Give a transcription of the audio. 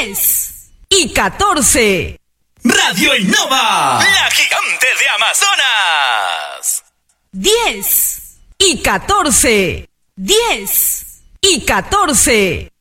10 y 14. Radio Innova, la gigante de Amazonas. 10 y 14. 10 y 14.